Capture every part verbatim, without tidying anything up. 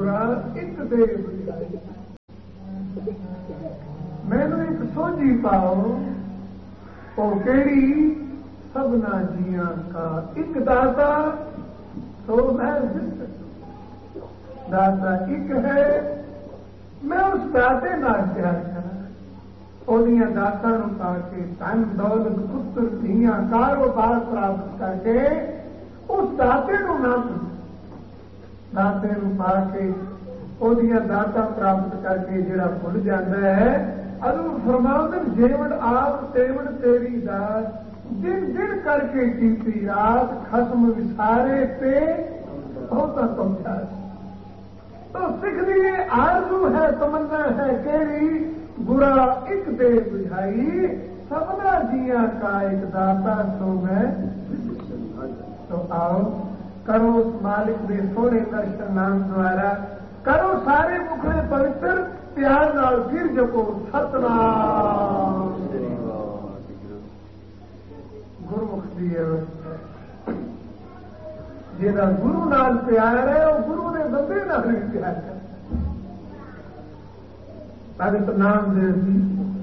برا ایک دے بجائی مینو ایک سوجی پاؤ وہ کیڑی سبنا جیاں کا ایک داتا تو میں داتا ایک ہے میں اس داتے نال پیار کرا اودیاں داتا نو پا کے دن دولت پتر دھیاں کاروبار پراپت کر کے اس داتے نو نہ داتے نو پا کے اودیاں داتا پراپت کر کے جڑا بھول جاتا ہے ادو فرماؤں جیون آپ تیون تیری دات دن دن کر کے کیتی رات خسم وسارے پہ بہتا پہنچا تو سکھ لیے آرزو ہے تمنا ہے کیڑی برا ایک دے بجھائی سبنا جیاں کا ایک داتا سو میں تو آؤ کرو اس مالک دے سونے درشن نام دوارا کرو سارے مکھڑے پوتر پیار نال پھر جپو ستنام گرمخ دی اوستھا جیڑا گرو نال پیار ہے وہ گرو نے بندے نال بھی پیار کرتا بھگت نام دے سی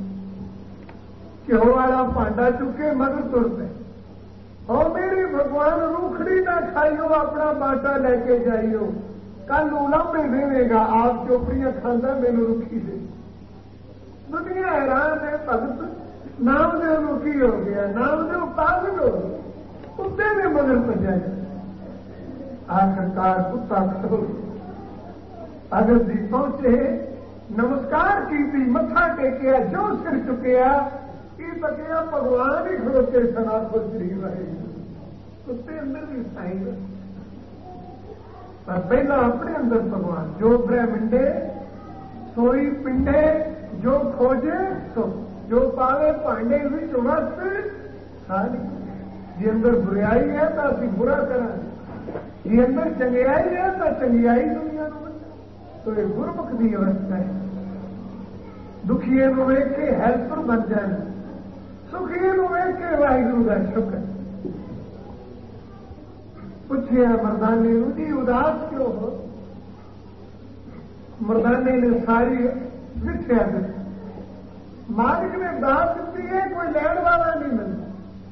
کہ ہو والا پانڈا چکے مگر تر پے اور میری بھگوان روکھڑی نہ کھائیو اپنا باٹا لے کے جائیو کل لمبے دے گا آپ چوپڑیاں کھانا میرے رکھی دے دنیا حیران ہے بھگت نام دے رکی ہو گیا نام دے پاگل ہو گیا کتے نے مگر پجائے آخرکار کتا کھڑو اگر جی پہنچے نمسکار کی تھی متھا ٹیکیا جو سر چکیا یہ بکیا بھگوان ہی کھڑوتے سنا کو شریف رہے کتے اندر بھی سائن پر پہلا اپنے اندر بھگوان جو برہمنڈے سوئی پنڈے جو کھوجے سو جو پاوے پانڈے بھی چوبس ساری جی اندر بریائی ہے تو اسی برا کریں جی اندر چنگیائی ہے تو چنگیائی دنیا کو تو یہ گرمخ کی اوستھا ہے دکھیے نو ویکھ کے ہیلپر بن جائے سکھیے نو ویکھ کے واحگرو کا شکر پوچھیا مردانے نو جی اداس کیوں ہو مردانے نے ساری لکھیا دیا مالک نے داد دیتی ہے کوئی لین والا نہیں ملتا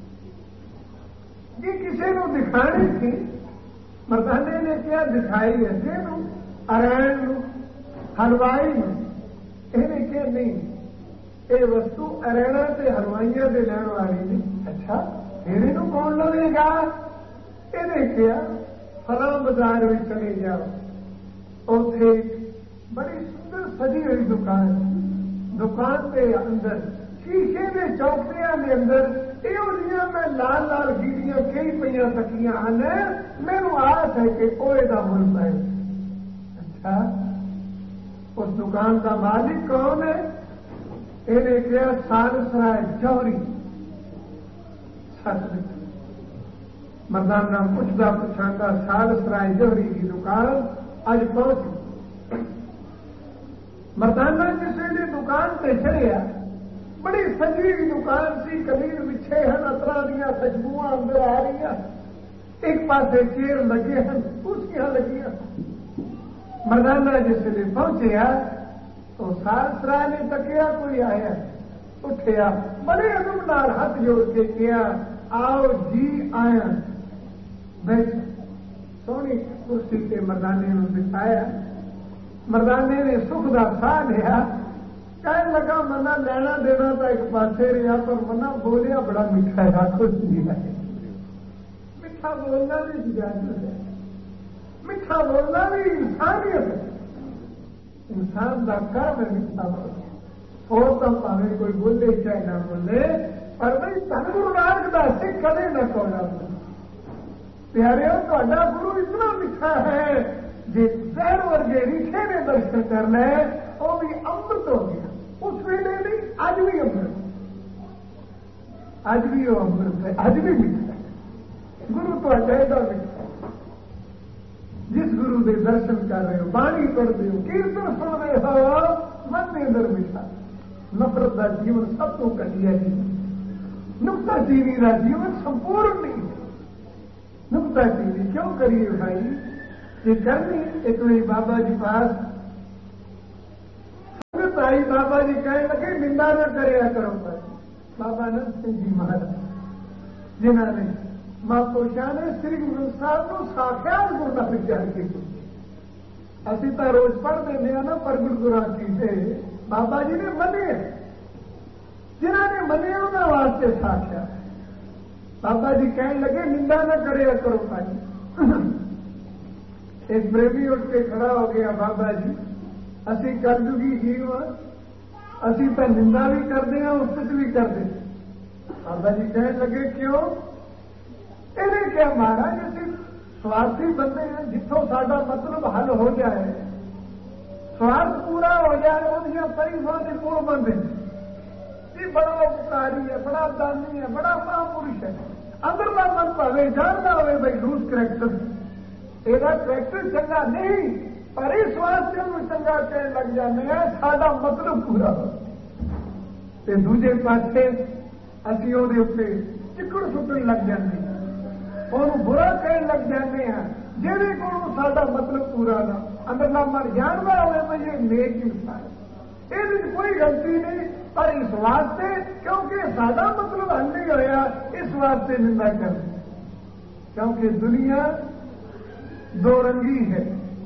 جی کسی نو دکھانی تھی مردانے نے کیا دکھائی ہے جی نو ارائن نو ہلوائی نو یہ کیا نہیں یہ وستو ارینا سے ہلوائیاں سے لین والی نہیں اچھا میرے نو کون لگے گا یہ کیا فلاں بازار میں چلے جاؤ اتے بڑی سندر سجی ہوئی دکان دکان کے اندر شیشے کے چوکٹیاں کے اندر یہ میں لال لال گیڑیاں کئی پہ تکیاں ہیں میرے آس ہے کہ کوئے کا ملک ہے اچھا اس دکان کا مالک کون ہے یہ کیا سال سرائے جوہری سچ مردانہ پوچھتا پوچھاتا سال سرائے جوہری کی دکان اج پہنچ مردانہ کسی نے دکان پہ چڑھیا بڑی سجی دکان سی کبیر بچھے ہیں اطرا دیا خوشبو اندر آ رہی ایک پاسے چیر لگے ہیں کرسیاں لگی مردانہ جس نے پہنچیا تو سال سرا نے تکیا کوئی آیا اٹھیا بڑے ادب نال ہاتھ جوڑ کے کیا آؤ جی آیا بیٹھ سونی کرسی کے مردانے نے بٹھایا مردانے نے سکھ کا ساہ لیا کہنے لگا منا لینا دینا تو ایک پاسے رہا پر منا بولیا بڑا میٹھا ہے خوش نہیں ہے میٹھا بولنا بھی اجازت ہے میٹھا بولنا بھی انسانیت ہے انسان کا کرم ہے میٹھا بولنا اور تو پاوے کوئی بولے چاہے نہ بولے پر بھائی تن گرو نانک دس سے کدے نہ کہنا پیارے ہو تا گرو اتنا میٹھا ہے جی زہر ورگے ریشے نے درشن کرنا ہے وہ بھی امرت ہو گیا اس ویلے نہیں اج بھی امرت اج بھی وہ امرت ہے اج بھی میٹھا ہے گرو تو اجائدہ میٹھا ہے جس گرو کے درشن کر رہے ہو بانی پڑھتے ہو کیرتن سن رہے ہو من کے اندر میٹھا نفرت کا جیون سب تو گٹیا جیون نکتا چینی کا جیون سمپورن نہیں ہے نکتا چینی کیوں کریے بھائی یہ کرنی ایک بڑی بابا جی پاس سنگت آئی، بابا جی کہنے لگے نندا نہ کریا کرو بھائی۔ بابا نند سنگھ جی مہاراج جنہوں نے ماں پوشا نے سری گرو صاحب کو ساکھیات گرو نانک جان کے اسی تو روز پڑھتے ہیں نا، پر گرگرا کیتے بابا جی نے منے، جنہوں نے منے انہوں واسطے ساکھیا۔ بابا جی کہنے لگے نندا نہ کریا کرو بھائی۔ ایک پریمی اٹھ کے کھڑا ہو گیا، بابا جی اسی کر جگی جیو ہاں، اسی تو نندا بھی کرتے ہیں استت بھی کرتے ہیں۔ بابا جی کہنے لگے کیوں؟ یہ کیا مہاراج اسی سوارتھی بندے ہیں، جتوں ساڈا مطلب حل ہو جائے، سوارتھ پورا ہو جائے، وہ تاریفاں کے پل بنتے ہیں جی بڑا اپکاری ہے، بڑا دانی ہے، بڑا مہاپرش ہے، اندر کا من پاوے جانتا ہوئے بھائی روس کریکٹر یہ کریکٹر چنگا نہیں، پر اس واسطے وہ چنگا کہنے لگ جانے ہیں ساڈا مطلب پورا ہو۔ دوجے پاسے اسی وہ چکڑ سٹن لگ جاتے ہیں، انہوں برا کہنے لگ جاتے ہیں جہے کو ساڈا مطلب پورا نہ اندر من جانتا ہوئے بھائی یہ نیک انسان ہے، یہ کوئی غلطی نہیں، پر اس واسطے کیونکہ ساڈا مطلب حل نہیں ہویا اس واسطے نندا کر دی۔ کیونکہ دنیا دو رنگی ہے،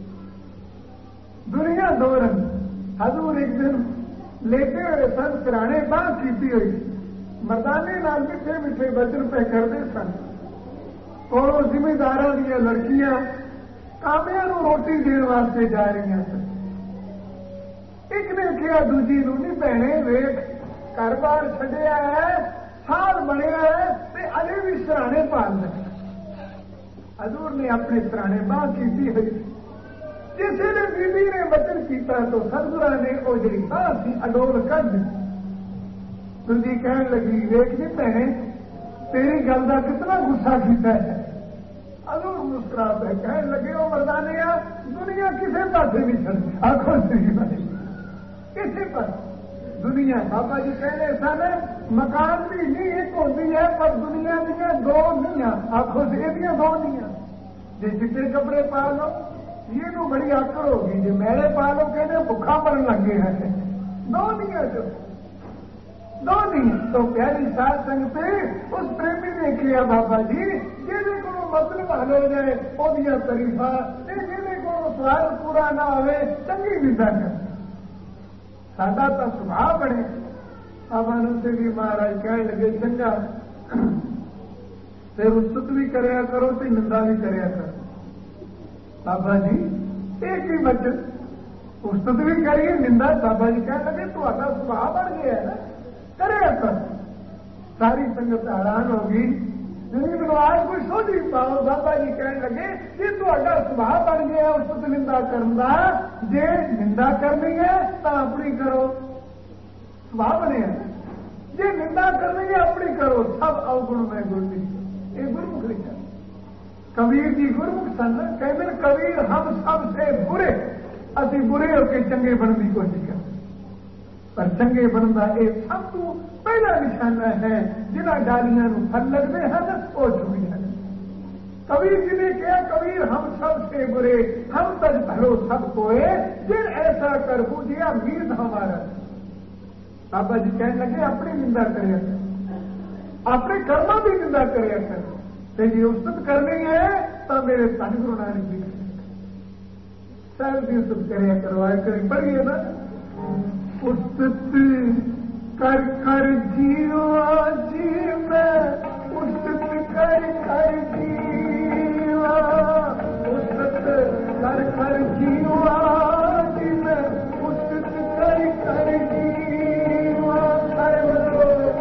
دنیا دو رنگ۔ حضور ایک دن لیتے ہوئے سن، سرانے باہ کی ہوئی، مردانے نال میٹھے میٹھے وچن پہ کرتے سن، اور وہ ذمہ داراں دیا لڑکیاں کامیاں نو روٹی دین واسطے جا رہی سن۔ ایک نے کہا دوجی نو نہیں بھینے ویخ گھر بار چڈیا ہے، سال بنیا ہے تے اجے بھی سرانے پالنا۔ حضور نے اپنے سرانے باہ کی ہوئی، جسے نے بیوی نے وچن کیتا تو سدگرا نے وہ جی باہ سی اڈول کر دی۔ دوجی کہنے لگی ویخ نہیں بھینے تیری گل کا کتنا گسا کیتا ہے۔ حضور مسکرا پہ کہنے لگے وہ مردانے دنیا کسے پاسے نہیں چلتی، آخو سی بھائی کسی پر دنیا بابا جی کہنے سن مکان بھی نہیں ایک ہوتی ہے، پر دنیا دیا دو نہیں، آخو سی یہ دو نہیں، جی چٹے کپڑے پا لو یہ تو بڑی آکڑ ہوگی، جی میرے پا لو کہنے بکھا پڑن لگے ہیں، دو نہیں جو دو نہیں۔ تو پیاری ساتھ سنگ پہ اس پریمی نے کیا بابا جی جہے کو مطلب حل ہو جائے وہ تریفا، جہے کو سوال پورا نہ ہوئے چنگی نندا کر، ساڈا تو سبھاؤ بنے۔ بابا نند سنگھ جی مہاراج کہنے لگے چنگا پھر استت بھی کریا کرو تے نندا بھی کریا کرو۔ بابا جی ایک ہی بچن استت بھی کریے نندا، بابا جی کہنے لگے تو سبھاؤ بن گیا ہے نا کرے کر۔ ساری سنگت حیران ہوگی، نہیں آج کوئی سوچ نہیں پاؤ۔ بابا جی کہنے لگے یہ تو سبھاؤ بن گیا استت نندا کرنا، جی نندا کرنی ہے تو اپنی کرو، سبھاؤ بنے جی نندا کرنی ہے اپنی کرو، سب اوگن میں گڑ نہیں، یہ گرمکھ لکھا۔ کبیر جی گرمکھ سن، کہتے کبیر ہم سب سے برے، اسی برے ہو کے چنگے بننے کی کوشش کرتے، پر چنگے بننا یہ سب تو پہلا نشانہ ہے جنہ ڈالیاں پھل لگتے ہیں وہ چھوڑی ہیں۔ کبیر جی نے کہا کبیر ہم سب سے برے، ہم تج بھلو سب کوئے، جن ایسا کر پوجیا میر ہمارا۔ بابا جی کہنے لگے اپنی نندا کریا کر، اپنے کرما بھی نندا کریا کر، جی استت کرنی ہے تو میرے تن گرو نانک جی صاحب کی استت کریا کروایا کر، پڑھیے نا استت کر کر جیو جی میں استت کر